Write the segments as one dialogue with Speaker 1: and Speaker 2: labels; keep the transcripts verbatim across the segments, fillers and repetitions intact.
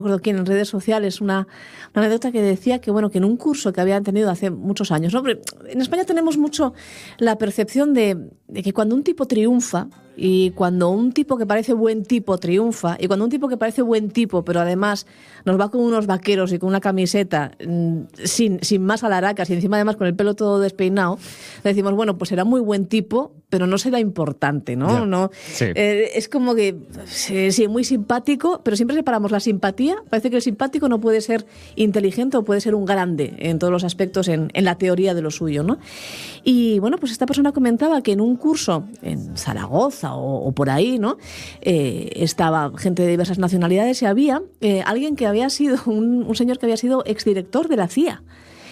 Speaker 1: recuerdo quién en redes sociales, una, una anécdota que decía que bueno que en un curso que habían tenido hace muchos años, ¿no? Pero en España tenemos mucho la percepción de, de que cuando un tipo triunfa, y cuando un tipo que parece buen tipo triunfa, y cuando un tipo que parece buen tipo, pero además nos va con unos vaqueros y con una camiseta sin, sin más alaracas y encima además con el pelo todo despeinado, le decimos, bueno, pues será muy buen tipo, pero no será importante, ¿no?
Speaker 2: Yeah.
Speaker 1: no
Speaker 2: Sí.
Speaker 1: eh, es como que, sí, sí, muy simpático, pero siempre separamos la simpatía. Parece que el simpático no puede ser inteligente o puede ser un grande en todos los aspectos, en, en la teoría de lo suyo, ¿no? Y bueno, pues esta persona comentaba que en un curso en Zaragoza o, o por ahí, ¿no? Eh, estaba gente de diversas nacionalidades y había eh, alguien que había sido, un, un señor que había sido exdirector de la C I A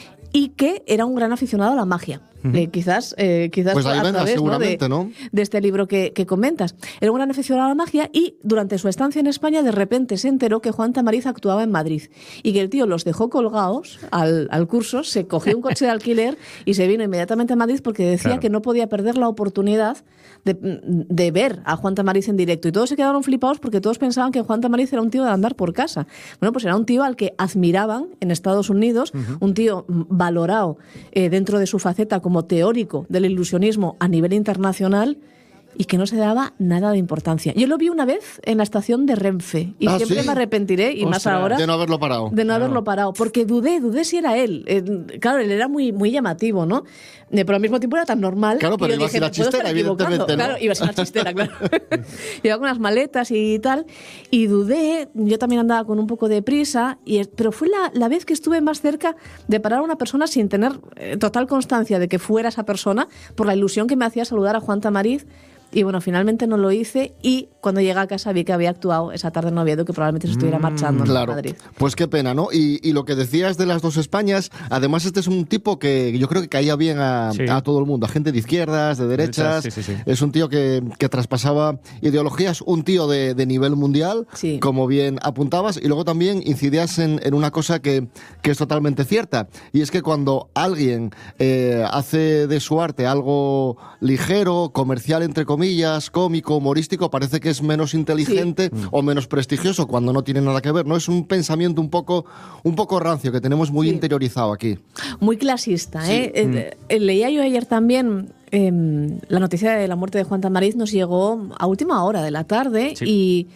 Speaker 1: y que era un gran aficionado a la magia. Uh-huh. Eh, quizás eh, quizás
Speaker 3: pues ahí
Speaker 1: a
Speaker 3: venga,
Speaker 1: través,
Speaker 3: seguramente,
Speaker 1: ¿no?
Speaker 3: ¿no?
Speaker 1: De, de este libro que, que comentas. Era un gran aficionado a la magia y durante su estancia en España de repente se enteró que Juan Tamariz actuaba en Madrid y que el tío los dejó colgados al, al curso, se cogió un coche de alquiler y se vino inmediatamente a Madrid porque decía claro. que no podía perder la oportunidad de, de ver a Juan Tamariz en directo. Y todos se quedaron flipados porque todos pensaban que Juan Tamariz era un tío de andar por casa. Bueno, pues era un tío al que admiraban en Estados Unidos, uh-huh. un tío valorado eh, dentro de su faceta como teórico del ilusionismo a nivel internacional y que no se daba nada de importancia. Yo lo vi una vez en la estación de Renfe y
Speaker 3: ¿Ah,
Speaker 1: siempre
Speaker 3: sí?
Speaker 1: me arrepentiré, y
Speaker 3: Ostras,
Speaker 1: más ahora,
Speaker 3: de no haberlo parado.
Speaker 1: De no
Speaker 3: claro.
Speaker 1: haberlo parado, porque dudé, dudé si era él. Eh, claro, él era muy, muy llamativo, ¿no? Eh, pero al mismo tiempo era tan normal.
Speaker 3: Claro, pero
Speaker 1: yo
Speaker 3: iba
Speaker 1: dije,
Speaker 3: a ser la chistera, evidentemente, ¿no?
Speaker 1: Claro, iba a ser la chistera, claro. Iba con unas maletas y tal, y dudé, yo también andaba con un poco de prisa, y, pero fue la, la vez que estuve más cerca de parar a una persona sin tener eh, total constancia de que fuera esa persona, por la ilusión que me hacía saludar a Juan Tamariz. Y bueno, finalmente no lo hice y cuando llegué a casa vi que había actuado esa tarde en Oviedo, que probablemente se estuviera marchando mm,
Speaker 3: claro.
Speaker 1: en Madrid.
Speaker 3: Pues qué pena, ¿no? Y, y lo que decías de las dos Españas, además este es un tipo que yo creo que caía bien a, sí. a todo el mundo, a gente de izquierdas, de derechas.
Speaker 2: Sí, sí, sí.
Speaker 3: Es un tío que, que traspasaba ideologías, un tío de, de nivel mundial, sí. como bien apuntabas, y luego también incidías en, en una cosa que, que es totalmente cierta, y es que cuando alguien eh, hace de su arte algo ligero, comercial entre comillas, comillas, cómico, humorístico, parece que es menos inteligente sí. o menos prestigioso cuando no tiene nada que ver, ¿no? Es un pensamiento un poco, un poco rancio que tenemos muy sí. interiorizado aquí.
Speaker 1: Muy clasista,
Speaker 3: sí.
Speaker 1: ¿eh? Mm. Eh, eh, leía yo ayer también eh, la noticia de la muerte de Juan Tamariz, nos llegó a última hora de la tarde sí. y...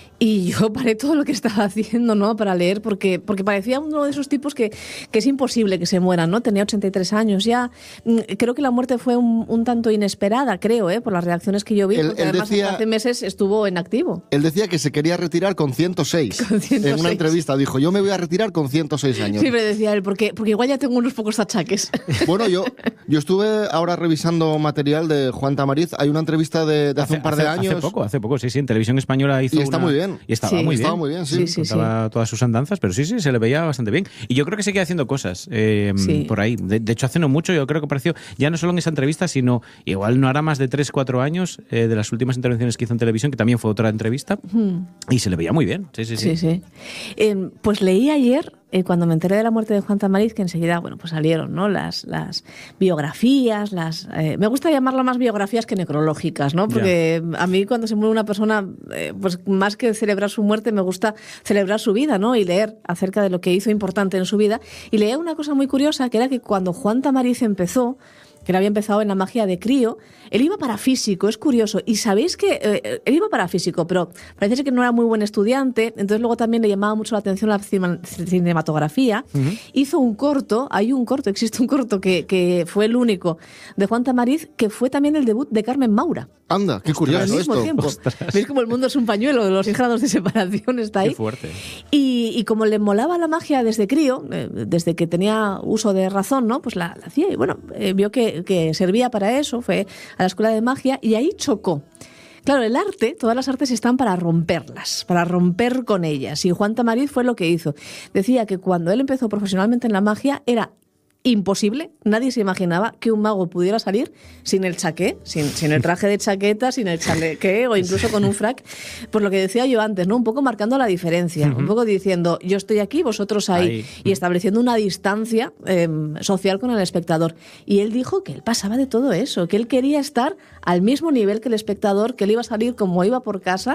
Speaker 1: Y yo paré todo lo que estaba haciendo, ¿no?, para leer, porque, porque parecía uno de esos tipos que, que es imposible que se mueran, ¿no? Tenía ochenta y tres años ya. Creo que la muerte fue un, un tanto inesperada, creo, ¿eh?, por las reacciones que yo vi, él, porque él además decía, hace meses estuvo en activo.
Speaker 3: Él decía que se quería retirar con ciento seis.
Speaker 1: Con ciento seis.
Speaker 3: En una entrevista dijo, yo me voy a retirar con ciento seis años.
Speaker 1: Siempre decía él, porque, porque igual ya tengo unos pocos achaques.
Speaker 3: Bueno, yo, yo estuve ahora revisando material de Juan Tamariz. Hay una entrevista de, de hace, hace un par
Speaker 2: hace,
Speaker 3: de años.
Speaker 2: Hace poco, hace poco, sí, sí. En Televisión Española hizo
Speaker 3: Y está
Speaker 2: una...
Speaker 3: muy bien.
Speaker 2: Y estaba
Speaker 1: sí.
Speaker 2: muy bien.
Speaker 3: Estaba muy bien, sí.
Speaker 1: sí, sí
Speaker 2: Contaba
Speaker 1: sí.
Speaker 2: todas sus andanzas, pero sí, sí, se le veía bastante bien. Y yo creo que sigue haciendo cosas eh, sí. por ahí. De, de hecho, hace no mucho, yo creo que apareció, ya no solo en esa entrevista, sino igual no hará más de tres, cuatro años eh, de las últimas intervenciones que hizo en televisión, que también fue otra entrevista, hmm. y se le veía muy bien. Sí, sí, sí.
Speaker 1: sí, sí. Eh, pues leí ayer, eh, cuando me enteré de la muerte de Juan Tamariz, que enseguida, bueno, pues salieron, ¿no?, las, las biografías, las eh, me gusta llamarlas más biografías que necrológicas, ¿no? Porque yeah. a mí cuando se muere una persona, eh, pues más que celebrar su muerte, me gusta celebrar su vida, ¿no?, y leer acerca de lo que hizo importante en su vida. Y leía una cosa muy curiosa, que era que cuando Juan Tamariz empezó, que él había empezado en la magia de crío, él iba para físico, es curioso. Y sabéis que eh, él iba para físico, pero parece que no era muy buen estudiante, entonces luego también le llamaba mucho la atención la cinematografía. Uh-huh. Hizo un corto, hay un corto, existe un corto que, que fue el único de Juan Tamariz, que fue también el debut de Carmen Maura.
Speaker 3: Anda, qué curioso
Speaker 1: al mismo
Speaker 3: esto.
Speaker 1: Tiempo. ¿Veis cómo el mundo es un pañuelo? De los seis grados de separación está ahí.
Speaker 2: Qué fuerte.
Speaker 1: Y, y como le molaba la magia desde crío, eh, desde que tenía uso de razón, ¿no?, pues la, la hacía y bueno, eh, vio que, que servía para eso, fue a la escuela de magia y ahí chocó. Claro, el arte, todas las artes están para romperlas, para romper con ellas. Y Juan Tamariz fue lo que hizo. Decía que cuando él empezó profesionalmente en la magia era imposible, nadie se imaginaba que un mago pudiera salir sin el chaqué, sin, sin el traje de chaqueta, sin el chalequé o incluso con un frac, por lo que decía yo antes, ¿no?, un poco marcando la diferencia, uh-huh. un poco diciendo yo estoy aquí, vosotros ahí, ahí. y estableciendo una distancia eh, social con el espectador. Y él dijo que él pasaba de todo eso, que él quería estar al mismo nivel que el espectador, que él iba a salir como iba por casa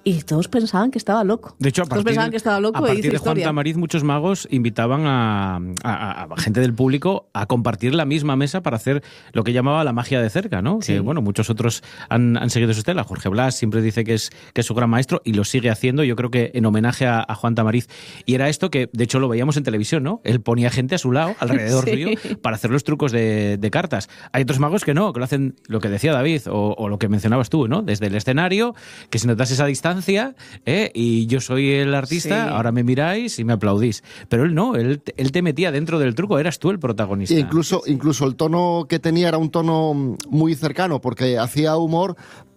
Speaker 1: y todos pensaban que estaba loco.
Speaker 2: De hecho, a
Speaker 1: todos
Speaker 2: partir,
Speaker 1: pensaban que estaba loco
Speaker 2: a partir
Speaker 1: e
Speaker 2: de Juan Tamariz, muchos magos invitaban a, a, a gente del público a compartir la misma mesa para hacer lo que llamaba la magia de cerca, ¿no? Sí. Que, bueno, muchos otros han, han seguido su estela. Jorge Blas siempre dice que es, que es su gran maestro y lo sigue haciendo, yo creo que en homenaje a, a Juan Tamariz. Y era esto que, de hecho, lo veíamos en televisión, ¿no? Él ponía gente a su lado, alrededor sí. suyo, para hacer los trucos de, de cartas. Hay otros magos que no, que lo hacen, lo que decía David, o, o lo que mencionabas tú, ¿no? Desde el escenario, que si notas esa distancia, ¿eh? Y yo soy el artista, sí. ahora me miráis y me aplaudís. Pero él no, él, él te metía dentro del truco, eras tú el protagonista.
Speaker 3: E incluso, incluso el tono que tenía era un tono muy cercano, porque hacía humor,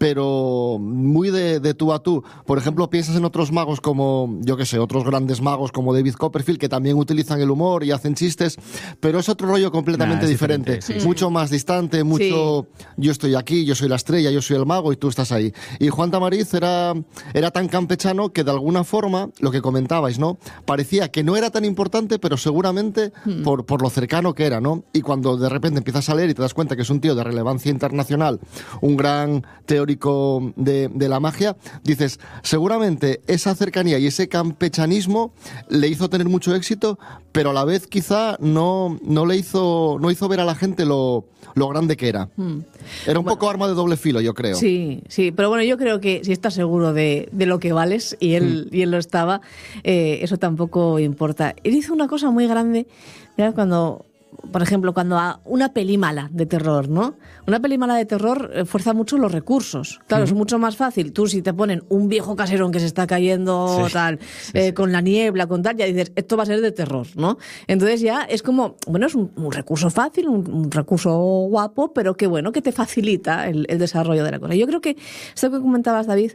Speaker 3: pero muy de, de tú a tú. Por ejemplo, piensas en otros magos como, yo qué sé, otros grandes magos como David Copperfield, que también utilizan el humor y hacen chistes, pero es otro rollo completamente nah, diferente, diferente sí. mucho más distante, mucho sí. yo estoy aquí, yo soy la estrella, yo soy el mago y tú estás ahí. Y Juan Tamariz era, era tan campechano que de alguna forma, lo que comentabais, ¿no? Parecía que no era tan importante, pero seguramente hmm. por, por lo cercano que era, ¿no? Y cuando de repente empiezas a leer y te das cuenta que es un tío de relevancia internacional, un gran teórico de, de la magia, dices, seguramente esa cercanía y ese campechanismo le hizo tener mucho éxito, pero a la vez quizá no, no le hizo, no hizo ver a la gente lo, lo grande que era. Hmm. Era un bueno, poco arma de doble filo, yo creo.
Speaker 1: Sí, sí, pero bueno, yo creo que si estás seguro de, de lo que vales, y él, hmm. y él lo estaba, eh, eso tampoco importa. Él hizo una cosa muy grande, ¿verdad? Cuando... Por ejemplo, cuando a una peli mala de terror, ¿no? Una peli mala de terror eh, fuerza mucho los recursos. Claro, uh-huh. es mucho más fácil. Tú, si te ponen un viejo caserón que se está cayendo, sí. tal, sí, eh, sí. con la niebla, con tal, ya dices, esto va a ser de terror, ¿no? Entonces ya es como, bueno, es un, un recurso fácil, un, un recurso guapo, pero que bueno, que te facilita el, el desarrollo de la cosa. Yo creo que esto que comentabas, David,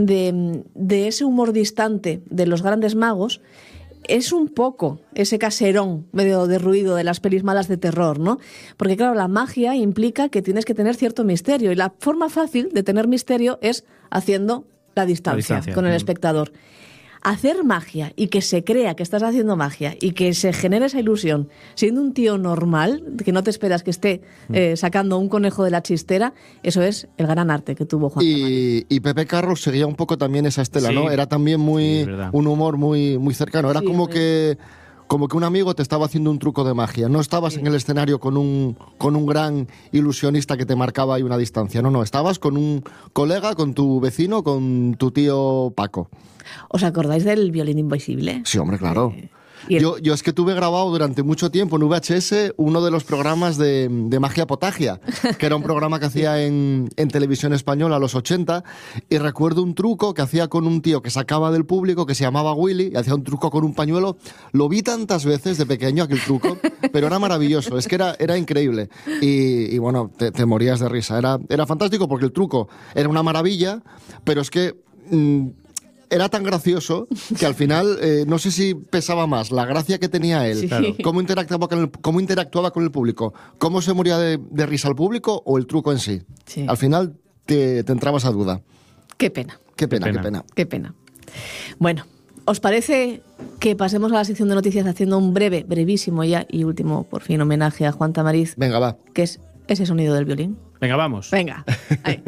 Speaker 1: de, de ese humor distante de los grandes magos, es un poco ese caserón medio de ruido de las pelis malas de terror, ¿no? Porque claro, la magia implica que tienes que tener cierto misterio y la forma fácil de tener misterio es haciendo la distancia, la distancia. con el espectador. Hacer magia y que se crea que estás haciendo magia y que se genere esa ilusión siendo un tío normal, que no te esperas que esté eh, sacando un conejo de la chistera, eso es el gran arte que tuvo Juan Tamariz.
Speaker 3: Y, y Pepe Carros seguía un poco también esa estela, sí. ¿no? Era también muy sí, un humor muy, muy cercano. Era sí, como que... como que un amigo te estaba haciendo un truco de magia. No estabas sí. en el escenario con un, con un gran ilusionista que te marcaba ahí una distancia. No, no, estabas con un colega, con tu vecino, con tu tío Paco.
Speaker 1: ¿Os acordáis del violín invisible?
Speaker 3: Sí, hombre, claro. Eh, el... yo, yo es que tuve grabado durante mucho tiempo en V H S uno de los programas de, de Magia Potagia, que era un programa que hacía en, en televisión española a los ochenta, y recuerdo un truco que hacía con un tío que sacaba del público, que se llamaba Willy, y hacía un truco con un pañuelo. Lo vi tantas veces de pequeño aquel truco, pero era maravilloso, es que era, era increíble. Y, y bueno, te, te morías de risa. Era, era fantástico porque el truco era una maravilla, pero es que... Mmm, era tan gracioso que al final eh, no sé si pesaba más la gracia que tenía él,
Speaker 1: sí. claro.
Speaker 3: cómo, interactuaba con el, cómo interactuaba con el público, cómo se moría de, de risa el público o el truco en sí. sí. Al final te, te entrabas a duda.
Speaker 1: Qué pena.
Speaker 3: Qué pena, qué pena. Qué pena.
Speaker 1: Qué pena. Bueno, ¿os parece que pasemos a la sección de noticias haciendo un breve, brevísimo ya y último, por fin, homenaje a Juan Tamariz?
Speaker 3: Venga, va.
Speaker 1: Que es ese sonido del violín.
Speaker 2: Venga, vamos.
Speaker 1: Venga. Ahí.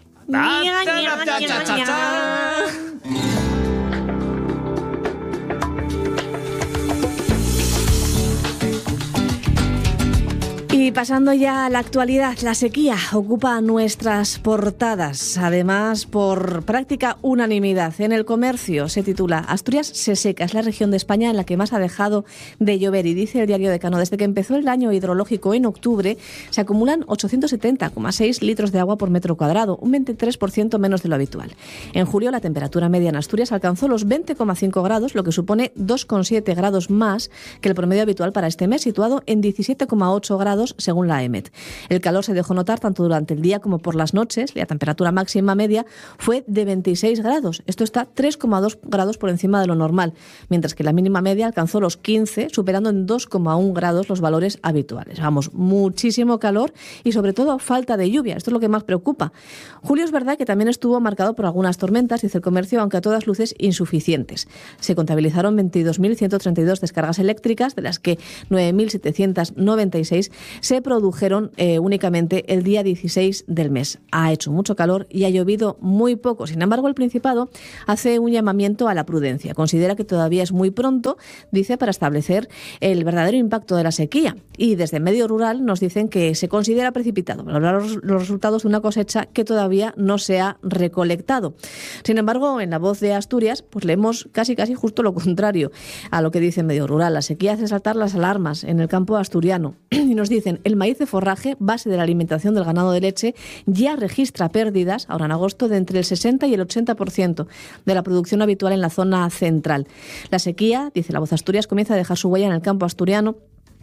Speaker 1: Y pasando ya a la actualidad, la sequía ocupa nuestras portadas, además por práctica unanimidad. En El Comercio se titula Asturias se seca, es la región de España en la que más ha dejado de llover. Y dice el diario Decano, desde que empezó el año hidrológico en octubre, se acumulan ochocientos setenta coma seis litros de agua por metro cuadrado, un veintitrés por ciento menos de lo habitual. En julio la temperatura media en Asturias alcanzó los veinte coma cinco grados, lo que supone dos coma siete grados más que el promedio habitual para este mes, situado en diecisiete coma ocho grados según la E M E T. El calor se dejó notar tanto durante el día como por las noches. La temperatura máxima media fue de veintiséis grados. Esto está tres coma dos grados por encima de lo normal, mientras que la mínima media alcanzó los quince, superando en dos coma uno grados los valores habituales. Vamos, muchísimo calor y sobre todo falta de lluvia. Esto es lo que más preocupa. Julio es verdad que también estuvo marcado por algunas tormentas, dice El Comercio, aunque a todas luces insuficientes. Se contabilizaron veintidós mil ciento treinta y dos descargas eléctricas, de las que nueve mil setecientos noventa y seis se produjeron eh, únicamente el día dieciséis del mes. Ha hecho mucho calor y ha llovido muy poco. Sin embargo, el Principado hace un llamamiento a la prudencia. Considera que todavía es muy pronto, dice, para establecer el verdadero impacto de la sequía. Y desde Medio Rural nos dicen que se considera precipitado valorar los resultados de una cosecha que todavía no se ha recolectado. Sin embargo, en La Voz de Asturias, pues leemos casi casi justo lo contrario a lo que dice Medio Rural. La sequía hace saltar las alarmas en el campo asturiano. Y nos dicen, el maíz de forraje, base de la alimentación del ganado de leche, ya registra pérdidas, ahora en agosto, de entre el sesenta y el ochenta por ciento de la producción habitual en la zona central. La sequía, dice La Voz de Asturias, comienza a dejar su huella en el campo asturiano.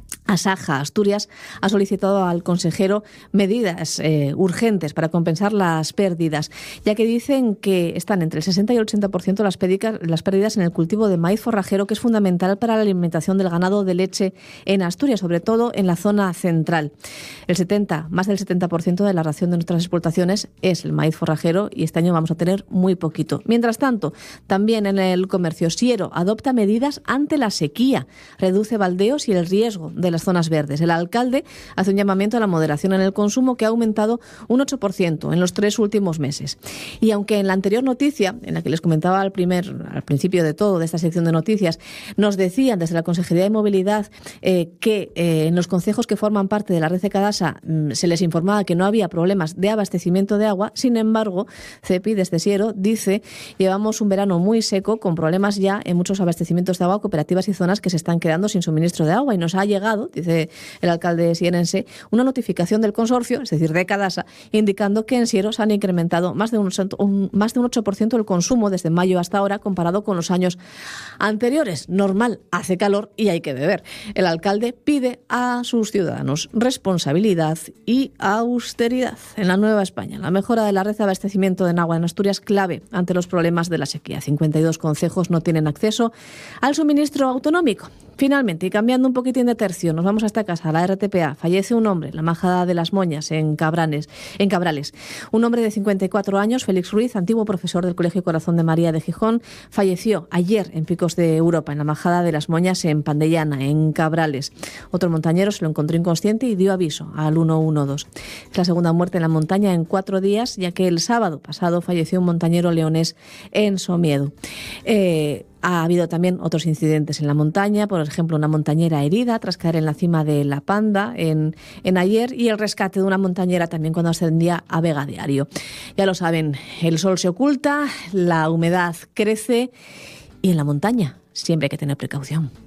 Speaker 1: Asaja Asturias ha solicitado al consejero medidas eh, urgentes para compensar las pérdidas, ya que dicen que están entre el sesenta y el ochenta por ciento las pérdidas, las pérdidas en el cultivo de maíz forrajero, que es fundamental para la alimentación del ganado de leche en Asturias, sobre todo en la zona central. El setenta, más del setenta por ciento de la ración de nuestras exportaciones es el maíz forrajero y este año vamos a tener muy poquito. Mientras tanto, también en el comercio, Siero adopta medidas ante la sequía, reduce baldeos y el riesgo de las zonas verdes. El alcalde hace un llamamiento a la moderación en el consumo, que ha aumentado un ocho por ciento en los tres últimos meses. Y aunque en la anterior noticia, en la que les comentaba al, primer, al principio de todo, de esta sección de noticias, nos decían desde la Consejería de Movilidad eh, que eh, en los concejos que forman parte de la red de Cadasa mmm, se les informaba que no había problemas de abastecimiento de agua. Sin embargo, CEPI desde Siero dice, llevamos un verano muy seco con problemas ya en muchos abastecimientos de agua, cooperativas y zonas que se están quedando sin suministro de agua, y nos ha llegado, dice el alcalde sierense, una notificación del consorcio, es decir, de Cadasa, indicando que en Siero se han incrementado más de un, un, más de un ocho por ciento el consumo desde mayo hasta ahora, comparado con los años anteriores. Normal, hace calor y hay que beber. El alcalde pide a sus ciudadanos responsabilidad y austeridad en la Nueva España. La mejora de la red de abastecimiento de agua en Asturias, clave ante los problemas de la sequía. cincuenta y dos concejos no tienen acceso al suministro autonómico. Finalmente, y cambiando un poquitín de tercio, nos vamos a esta casa, a la R T P A. Fallece un hombre en la Majada de las Moñas, en Cabranes, en Cabrales. Un hombre de cincuenta y cuatro años, Félix Ruiz, antiguo profesor del Colegio Corazón de María de Gijón, falleció ayer en Picos de Europa, en la Majada de las Moñas, en Pandellana, en Cabrales. Otro montañero se lo encontró inconsciente y dio aviso al uno uno dos. Es la segunda muerte en la montaña en cuatro días, ya que el sábado pasado falleció un montañero leonés en Somiedo. Eh... Ha habido también otros incidentes en la montaña, por ejemplo, una montañera herida tras caer en la cima de La Panda en, en ayer, y el rescate de una montañera también cuando ascendía a Vega Diario. Ya lo saben, el sol se oculta, la humedad crece y en la montaña siempre hay que tener precaución.